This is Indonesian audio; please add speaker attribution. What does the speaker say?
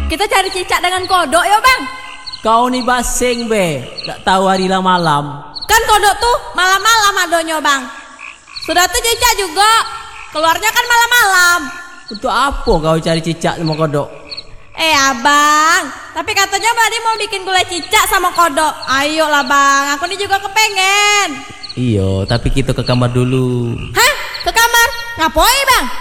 Speaker 1: Kita cari cicak dengan kodok ya bang.
Speaker 2: Kau nih basing be, tak tahu hari lah malam.
Speaker 1: Kan kodok tuh malam-malam adonyo bang. Sudah tuh cicak juga, keluarnya kan malam-malam.
Speaker 2: Untuk apa kau cari cicak sama kodok?
Speaker 1: Abang, tapi katanya Mbak Adi mau bikin gulai cicak sama kodok. Ayolah bang, aku nih juga kepengen.
Speaker 2: Iyo, tapi kita ke kamar dulu.
Speaker 1: Hah? Ke kamar? Ngapain bang?